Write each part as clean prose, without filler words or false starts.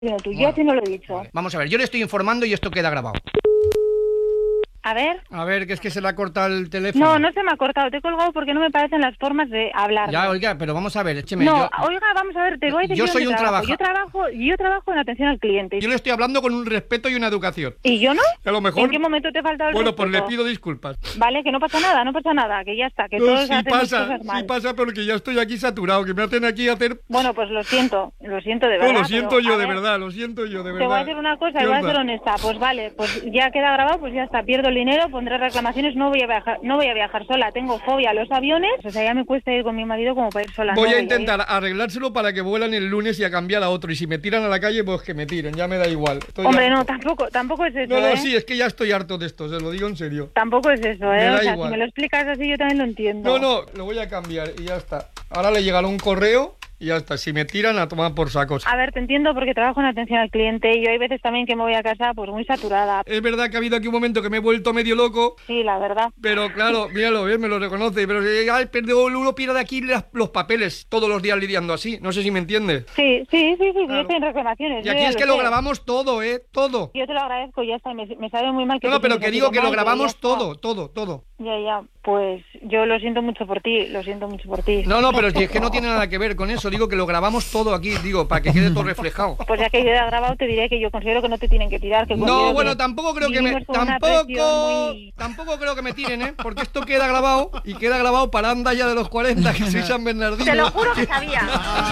Tú, yo así no lo he dicho. Vale. Vamos a ver, yo le estoy informando y esto queda grabado. A ver, que es que se le ha cortado el teléfono. No se me ha cortado, te he colgado porque no me parecen las formas de hablar. Ya, oiga, pero vamos a ver, écheme. No, oiga, vamos a ver, te voy a decir yo soy un trabajo. Yo trabajo en atención al cliente. Yo le estoy hablando con un respeto y una educación. ¿Y yo no? A lo mejor. ¿En qué momento te ha faltado el Bueno, respeto? pues le pido disculpas. Vale, que no pasa nada, que ya está, que No, todos sí hacemos pasa, cosas mal. sí pasa, porque ya estoy aquí saturado, que me hacen aquí hacer... Bueno, pues lo siento de verdad. No, lo siento yo de ver, verdad, lo siento yo de verdad. Te voy a decir una cosa y voy a ser honesta. Pues vale, pues ya queda grabado, pues ya está, pierdo el dinero, pondré reclamaciones, no voy a viajar sola, tengo fobia a los aviones, o sea, ya me cuesta ir con mi marido como para ir sola. Voy a intentar arreglárselo para que vuelan el lunes y a cambiar a otro, y si me tiran a la calle, pues que me tiren, ya me da igual. Hombre, no, tampoco es eso, No, sí, es que ya estoy harto de esto, se lo digo en serio. Tampoco es eso, Me da o sea, igual. si me lo explicas así yo también lo entiendo. No, lo voy a cambiar y ya está. Ahora le llegará un correo y ya está. Si me tiran, a tomar por sacos. A ver, te entiendo porque trabajo en atención al cliente y yo hay veces también que me voy a casa pues muy saturada. Es verdad que ha habido aquí un momento que me he vuelto medio loco. Sí, la verdad. Pero claro, míralo, me lo reconoce. Pero uno pierde aquí los papeles todos los días lidiando así. No sé si me entiendes. Sí, claro. Yo estoy en reclamaciones. Y aquí es que lo grabamos todo, todo. Yo te lo agradezco, ya está. Me sabe muy mal que... No, pero que digo que lo grabamos todo. Ya. Pues yo lo siento mucho por ti, No, pero es que no tiene nada que ver con eso. Digo que lo grabamos todo aquí, para que quede todo reflejado. Pues ya que queda grabado te diré que yo considero que no te tienen que tirar. No, bueno, tampoco creo que me... Tampoco creo que me tiren, porque esto queda grabado y queda grabado para Andaya de los 40, que soy San Bernardino. Te lo juro que sabía.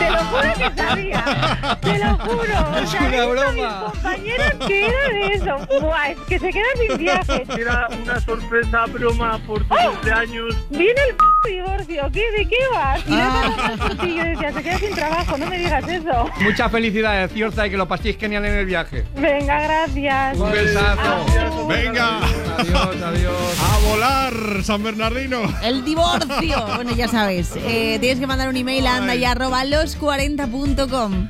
Te lo juro. Es una broma. Mis compañeros que era de eso. Buah, es que se quedan sin viajes. Era una sorpresa broma por tu cumpleaños. Viene el divorcio, ¿de qué vas? Y yo decía, se queda sin trabajo, no me digas eso. Muchas felicidades, Ciorza, y que lo paséis genial en el viaje. Venga, gracias. Un besazo. Venga. Adiós. A volar, San Bernardino. El divorcio. Bueno, ya sabes, tienes que mandar un email a andaya@los40.com.